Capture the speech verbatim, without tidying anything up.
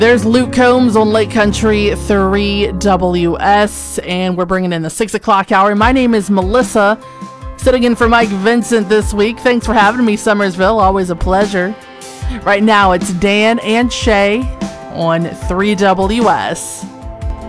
There's Luke Combs on Lake Country three W S, and we're bringing in the six o'clock hour. My name is Melissa, sitting in for Mike Vincent this week. Thanks for having me, Summersville. Always a pleasure. Right now, it's Dan and Shay on three W S.